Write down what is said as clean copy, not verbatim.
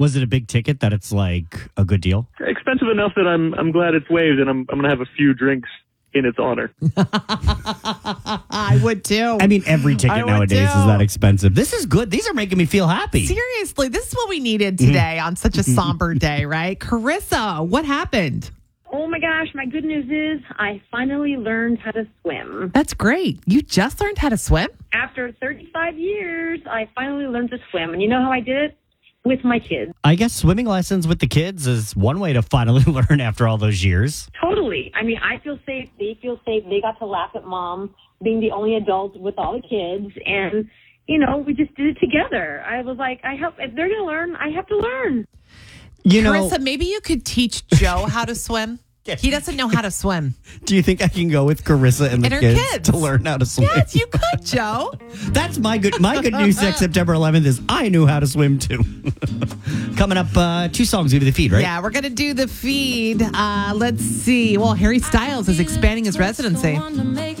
Was it a big ticket that it's like a good deal? Expensive enough that I'm glad it's waived, and I'm going to have a few drinks in its honor. I would too. I mean, every ticket nowadays is that expensive. This is good. These are making me feel happy. Seriously, this is what we needed today on such a somber day, right? Carissa, what happened? Oh my gosh, my good news is I finally learned how to swim. That's great. You just learned how to swim? After 35 years, I finally learned to swim. And you know how I did it? With my kids. I guess swimming lessons with the kids is one way to finally learn after all those years. Totally. I mean, I feel safe. They feel safe. They got to laugh at mom being the only adult with all the kids. And, you know, we just did it together. I was like, if they're going to learn, I have to learn. Carissa, maybe you could teach Joe how to swim. He doesn't know how to swim. Do you think I can go with Carissa and the her kids to learn how to swim? Yes, you could, Joe. That's my good news next September 11th is I knew how to swim too. Coming up, 2 songs over the feed, right? Yeah, we're going to do the feed. Let's see. Well, Harry Styles is expanding his residency.